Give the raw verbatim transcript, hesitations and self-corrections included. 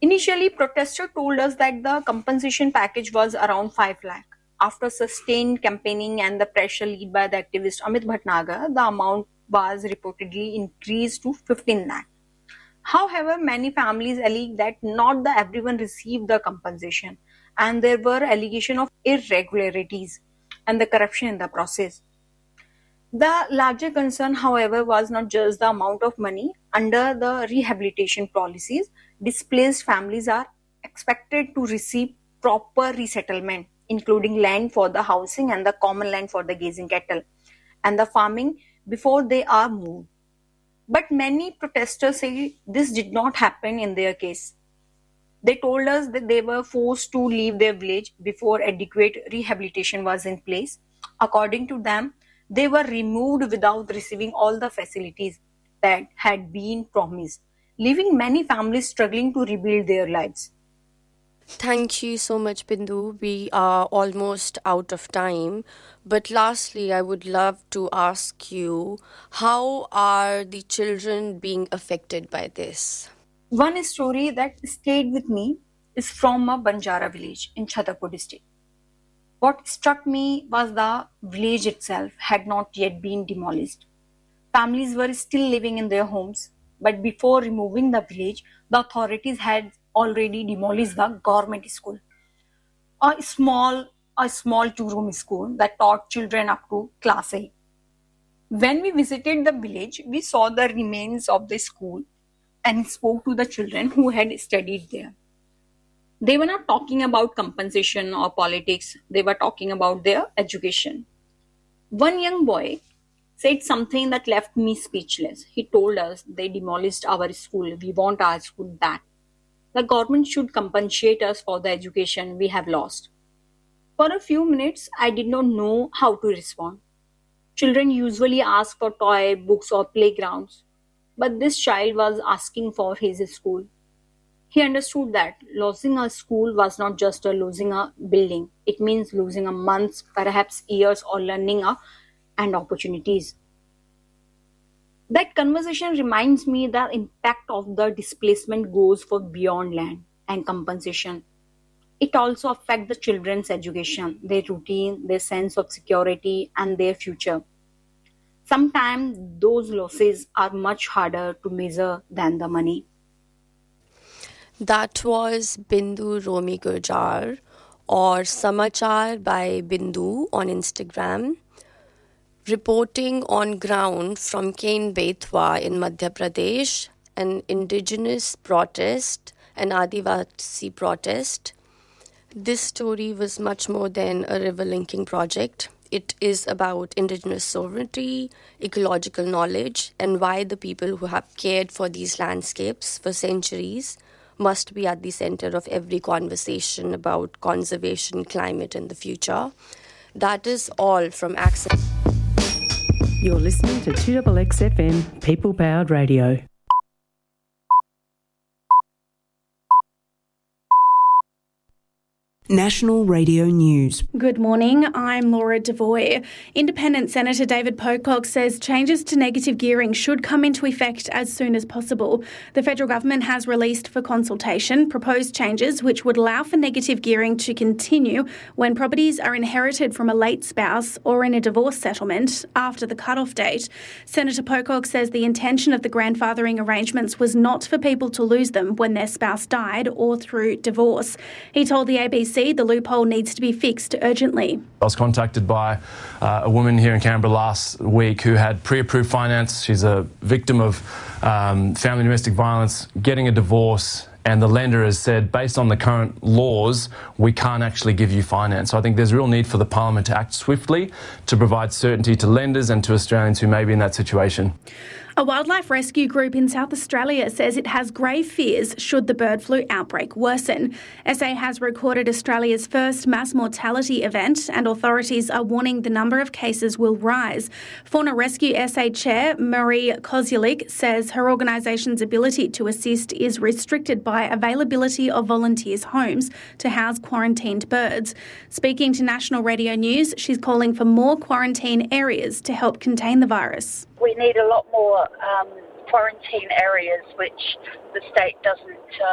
Initially, protesters told us that the compensation package was around five lakh. After sustained campaigning and the pressure led by the activist Amit Bhatnagar, the amount was reportedly increased to fifteen lakh. However, many families allege that not the everyone received the compensation, and there were allegations of irregularities and the corruption in the process. The larger concern, however, was not just the amount of money. Under the rehabilitation policies, displaced families are expected to receive proper resettlement, including land for the housing and the common land for the grazing cattle and the farming before they are moved. But many protesters say this did not happen in their case. They told us that they were forced to leave their village before adequate rehabilitation was in place. According to them, they were removed without receiving all the facilities that had been promised, leaving many families struggling to rebuild their lives. Thank you so much, Bindu. We are almost out of time. But lastly, I would love to ask you, how are the children being affected by this? One story that stayed with me is from a Banjara village in Chhatarpur district. What struck me was the village itself had not yet been demolished. Families were still living in their homes, but before removing the village, the authorities had already demolished the government school. A small, a small two-room school that taught children up to class eight. When we visited the village, we saw the remains of the school and spoke to the children who had studied there. They were not talking about compensation or politics. They were talking about their education. One young boy said something that left me speechless. He told us, they demolished our school. We want our school back. The government should compensate us for the education we have lost. For a few minutes, I did not know how to respond. Children usually ask for toy, books or playgrounds. But this child was asking for his school. He understood that losing a school was not just a losing a building. It means losing a months, perhaps years, or learning a, and opportunities. That conversation reminds me the impact of the displacement goes for beyond land and compensation. It also affects the children's education, their routine, their sense of security, and their future. Sometimes those losses are much harder to measure than the money. That was Bindu Romi Gurjar, or Samachar by Bindu on Instagram, reporting on ground from Kain Betwa in Madhya Pradesh, an indigenous protest, an Adivasi protest. This story was much more than a river linking project. It is about indigenous sovereignty, ecological knowledge, and why the people who have cared for these landscapes for centuries must be at the center of every conversation about conservation, climate, and the future. That is all from Access. You're listening to two X X F M, People Powered Radio. National Radio News. Good morning, I'm Laura Devoy. Independent Senator David Pocock says changes to negative gearing should come into effect as soon as possible. The federal government has released for consultation proposed changes which would allow for negative gearing to continue when properties are inherited from a late spouse or in a divorce settlement after the cut-off date. Senator Pocock says the intention of the grandfathering arrangements was not for people to lose them when their spouse died or through divorce. He told the A B C the loophole needs to be fixed urgently. I was contacted by uh, a woman here in Canberra last week who had pre-approved finance. She's a victim of um, family domestic violence, getting a divorce, and the lender has said, based on the current laws, we can't actually give you finance. So I think there's real need for the Parliament to act swiftly to provide certainty to lenders and to Australians who may be in that situation. A wildlife rescue group in South Australia says it has grave fears should the bird flu outbreak worsen. S A has recorded Australia's first mass mortality event and authorities are warning the number of cases will rise. Fauna Rescue S A Chair Marie Kozulik says her organisation's ability to assist is restricted by availability of volunteers' homes to house quarantined birds. Speaking to National Radio News, she's calling for more quarantine areas to help contain the virus. We need a lot more um, quarantine areas, which the state doesn't uh,